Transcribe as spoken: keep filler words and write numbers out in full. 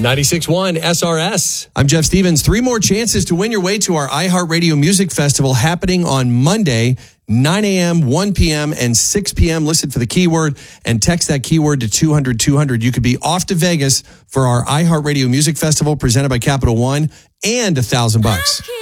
ninety-six point one S R S. I'm Jeff Stevens. Three more chances to win your way to our iHeartRadio Music Festival happening on Monday, nine a.m., one p.m., and six p.m. Listen for the keyword and text that keyword to two hundred two hundred. You could be off to Vegas for our iHeartRadio Music Festival presented by Capital One and a thousand bucks.